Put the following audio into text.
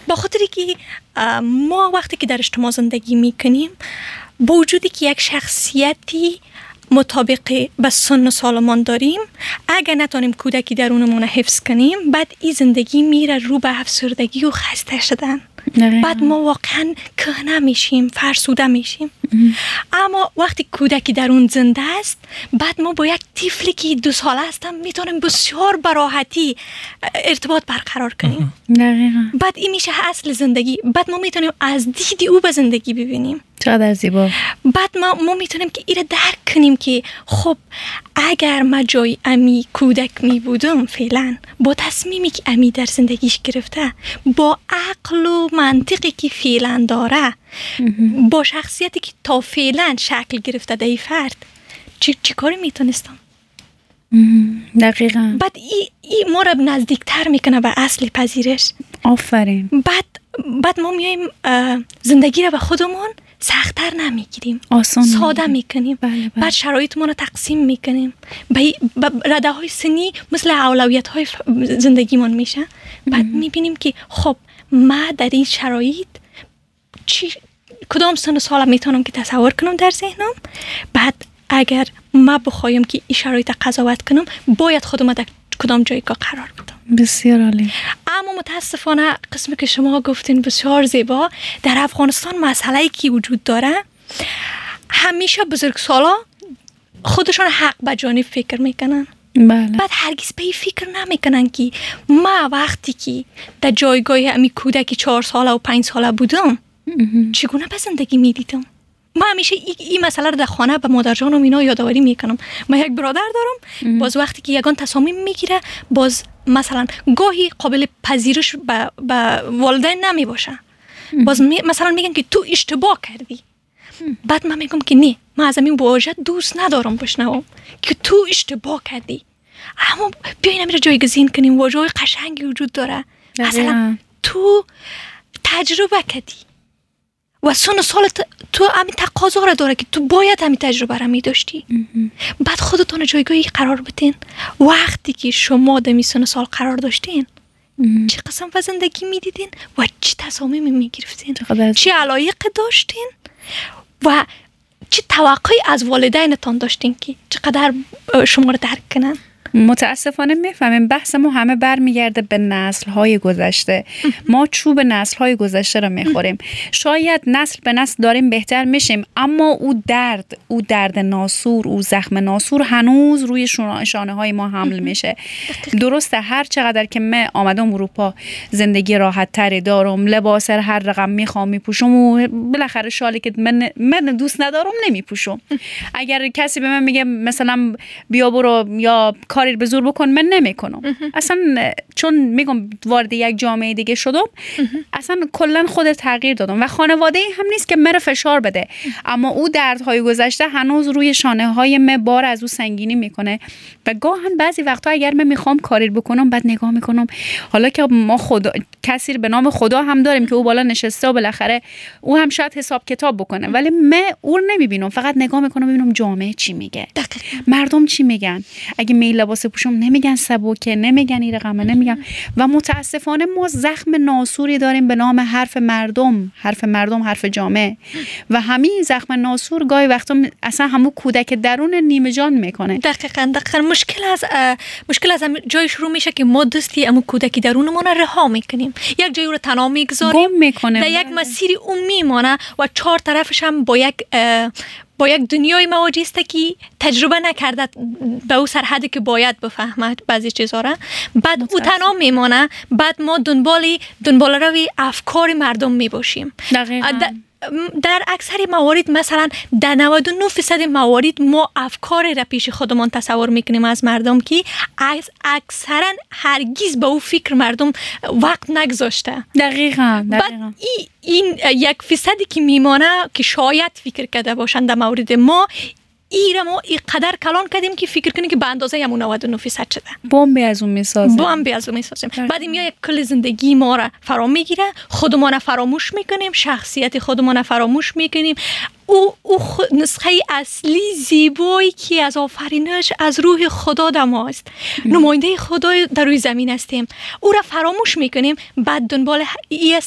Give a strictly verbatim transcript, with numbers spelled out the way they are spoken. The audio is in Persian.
با خاطری که ما وقتی که در اجتماع زندگی میکنیم با وجودی که یک شخصیتی مطابق با سن و سالمان داریم، اگر نتونیم کودکی درونمون حفظ کنیم، بعد این زندگی میره رو به افسردگی و خسته شدن. نه. بعد ما واقعا کهنه میشیم، فرسوده میشیم. اما وقتی کودکی درون زنده است، بعد ما با یک طفلی که دو ساله هستم میتونیم بسیار براحتی ارتباط برقرار کنیم. نه. بعد این میشه اصل زندگی. بعد ما میتونیم از دید او به زندگی ببینیم. چقدر زیبا. بعد ما ما میتونیم که ایره درک کنیم که خب اگر ما جای امی کودک می بودم فعلا، با تصمیمی که امی در زندگیش گرفته، با عقل و منطقی که فعلا داره، با شخصیتی که تا فعلا شکل گرفته در این فرد، چی, چی کاری میتونستم؟ دقیقا. بعد ای, ای ما را نزدیکتر میکنه به اصل پذیرش. آفرین. بعد بعد ما میایم زندگی را به خودمون سخت‌تر نمیگیریم، آسان ساده میکنیم. بله بله. بعد شرایطمون رو تقسیم میکنیم به رده های سنی مثل اولویت های زندگیمون میشه. بعد میبینیم که خب ما در این شرایط چی کدام سن و سال میتونم که تصور کنم در ذهنم. بعد اگر ما بخوایم که این شرایط قضاوت کنم، باید خودم در کدام جایگاه قرار بدم. بسیار عالی. اما متاسفانه قسمی که شما گفتین بسیار زیبا، در افغانستان مسئله‌ای که وجود داره، همیشه بزرگسالا خودشون حق به جانب فکر میکنن. بله. بعد هرگز به این فکر نمیکنن که ما وقتی که در جایگاه امی کودکی چهار ساله و پنج ساله بودم چگونه به زندگی میدیدم. ما همیشه این ای مسئله رو در خانه به مادر جانم اینا یادآوری میکنم. من یک برادر دارم، باز وقتی که یگان تصامیم میگیره، باز مثلا گاهی قابل پذیرش به والدین نمی باشه. باز می مثلا میگن که تو اشتباه کردی. بعد من میگم که نه، من از این واژه دوست ندارم بشنوم که تو اشتباه کردی. اما بیاین امیر جایگزین کنیم، واژه‌های قشنگی وجود داره. مثلا تو تجربه کردی و سن و سال تو همین تقاضا را داره که تو باید همین تجربه را می داشتی. بعد خودتون جایگاهی قرار بدین. وقتی که شما در سن و سال قرار داشتین، چه قسم و زندگی می دیدین و چه تصامیمی می گرفتین، چه علایق داشتین و چه توقعی از والدینتان داشتین که چقدر شما را درک کنن. متاسفانه میفهمیم بحث ما همه برمیگرده به نسل‌های گذشته. ما چوب نسل‌های گذشته رو میخوریم. شاید نسل به نسل داریم بهتر میشیم، اما او درد، او درد ناسور، او زخم ناسور هنوز روی شانه‌های ما حمل میشه. درسته هر چقدر که من آمدم اروپا زندگی راحت تری دارم، لباس هر رقم میخوام میپوشم و بالاخره شالی که من من دوست ندارم نمیپوشم. اگر کسی به من میگه مثلا بیا برو یا کاری به زور بکن، من نمیکنم. اصلا چون میگم وارد یک جامعه دیگه شدم، اصلا کلا خود تغییر دادم و خانواده هم نیست که مرا فشار بده، اما او دردهای گذشته هنوز روی شانه های من بار از او سنگینی میکنه و گاهن بعضی وقتا اگر من میخوام کاری بکنم بعد نگاه میکنم، حالا که ما خدا کسی به نام خدا هم داریم که او بالا نشسته و بالاخره او هم شاید حساب کتاب بکنه، ولی من او نمیبینم، فقط نگاه میکنم ببینم جامعه چی میگه، مردم چی میگن. اگه می لباس پوشم نمیگن سبوکه، نمیگن این رقمه، نمیگن. و متاسفانه ما زخم ناسوری داریم به نام حرف مردم، حرف مردم، حرف جامعه و همین زخم ناسور گاهی وقتا اصلا همون کودک درون نیمه جان میکنه. دقیقاً دقیقاً مشکل از مشکل از جای شروع میشه که ما دستی همون کودک درونمون رها میکنیم، یک جایی رو تنها میگذاریم، در یک مسیری اون میمونه و چهار طرفش هم با یک با یک دنیای مواجه است که تجربه نکرده به او سرحدی که باید بفهمد بعضی چیزا را، بعد او تنها میمانه. بعد ما دنبالی دنبال روی افکار مردم میباشیم. در اکثر موارد، مثلا در نود و نه درصد موارد ما افکار را پیش خودمان تصور میکنیم از مردم که از اکثرا هرگز به او فکر مردم وقت نگذاشته. دقیقاً بعد ای این یک فیصدی که میمانه که شاید فکر کرده باشند در مورد ما، ای را ما اینقدر کلان کردیم که فکر کنیم که به اندازه همون نود و نه درصد شده. بمبی از اون میسازیم. بمبی از اون میسازیم. بعد این یک کل زندگی ما را فرا میگیره، خودمان فراموش میکنیم، شخصیت خودمان فراموش میکنیم. او او نسخه اصلی زیبایی که از آفرینش از روح خدا در ماست، نماینده خدا در روی زمین هستیم، او را فراموش میکنیم. بعد دنبال ای